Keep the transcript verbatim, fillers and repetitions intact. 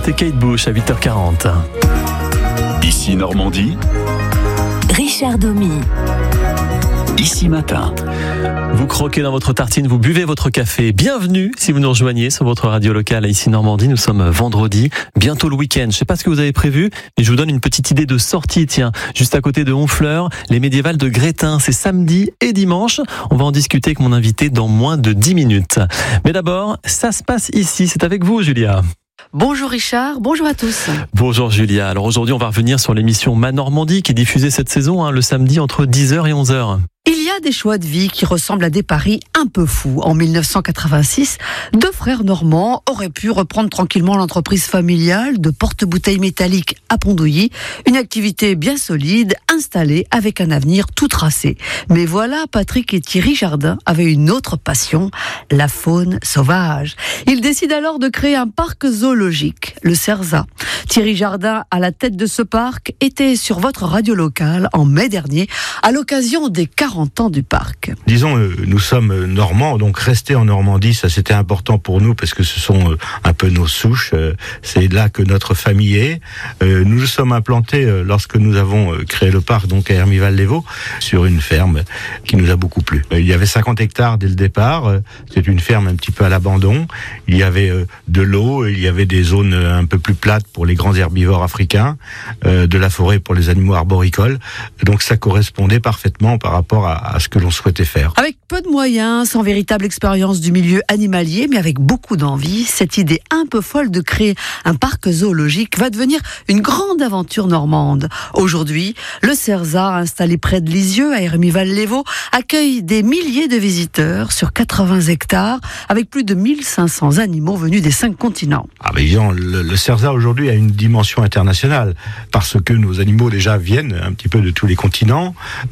c'était Kate Bush à huit heures quarante. Ici Normandie, Richard Domy. Ici Matin. Vous croquez dans votre tartine, vous buvez votre café. Bienvenue si vous nous rejoignez sur votre radio locale à Ici Normandie. Nous sommes vendredi, bientôt le week-end. Je ne sais pas ce que vous avez prévu, mais je vous donne une petite idée de sortie. Tiens, juste à côté de Honfleur, les médiévales de Grétin. C'est samedi et dimanche. On va en discuter avec mon invité dans moins de dix minutes. Mais d'abord, ça se passe ici. C'est avec vous, Julia. Bonjour Richard, bonjour à tous. Bonjour Julia. Alors aujourd'hui, on va revenir sur l'émission Ma Normandie qui est diffusée cette saison, hein, le samedi entre dix heures et onze heures. Il y a des choix de vie qui ressemblent à des paris un peu fous. En mille neuf cent quatre-vingt-six, deux frères normands auraient pu reprendre tranquillement l'entreprise familiale de porte-bouteilles métalliques à Pondouilly, une activité bien solide, installée avec un avenir tout tracé. Mais voilà, Patrick et Thierry Jardin avaient une autre passion, la faune sauvage. Ils décident alors de créer un parc zoologique, le Cerza. Thierry Jardin, à la tête de ce parc, était sur votre radio locale en mai dernier, à l'occasion des quarante ans du parc. Disons, euh, nous sommes normands, donc rester en Normandie, ça c'était important pour nous parce que ce sont euh, un peu nos souches, euh, c'est là que notre famille est. Euh, nous nous sommes implantés euh, lorsque nous avons euh, créé le parc, donc à Hermival-les-Vaux, sur une ferme qui nous a beaucoup plu. Euh, il y avait cinquante hectares dès le départ, euh, c'est une ferme un petit peu à l'abandon, il y avait euh, de l'eau, il y avait des zones euh, un peu plus plates pour les grands herbivores africains, euh, de la forêt pour les animaux arboricoles, donc ça correspondait parfaitement par rapport à à ce que l'on souhaitait faire. Avec peu de moyens, sans véritable expérience du milieu animalier, mais avec beaucoup d'envie, cette idée un peu folle de créer un parc zoologique va devenir une grande aventure normande. Aujourd'hui, le Cerza, installé près de Lisieux, à Hermival-les-Vaux, accueille des milliers de visiteurs sur quatre-vingts hectares, avec plus de mille cinq cents animaux venus des cinq continents. Ah ben, disons, le, le Cerza aujourd'hui a une dimension internationale, parce que nos animaux déjà viennent un petit peu de tous les continents.